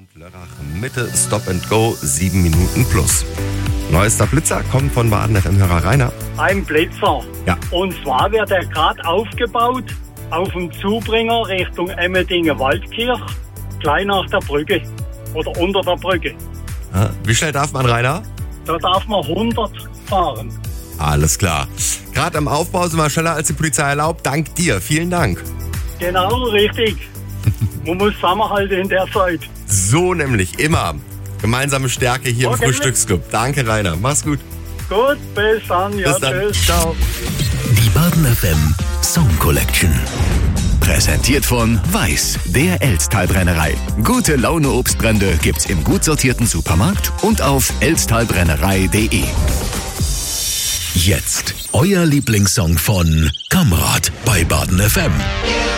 Lörrach Mitte Stop and Go 7 Minuten plus. Neuester Blitzer kommt von Baden-FM-Hörer Rainer. Ein Blitzer. Ja. Und zwar wird er gerade aufgebaut auf dem Zubringer Richtung Emmendingen-Waldkirch, gleich nach der Brücke oder unter der Brücke. Ja, wie schnell darf man, Rainer? Da darf man 100 fahren. Alles klar. Gerade am Aufbau sind wir schneller als die Polizei erlaubt. Dank dir. Vielen Dank. Genau, richtig. Man muss zusammenhalten in der Zeit. So nämlich immer. Gemeinsame Stärke hier im Okay. Frühstücksclub. Danke, Rainer. Mach's gut. Gut, bis dann. Ja, Bis dann. tschüss. Ciao. Die Baden-FM Song Collection. Präsentiert von Weiß, der Elsttalbrennerei. Gute Laune Obstbrände gibt's im gut sortierten Supermarkt und auf elsttalbrennerei.de. Jetzt euer Lieblingssong von Kamrat bei Baden-FM.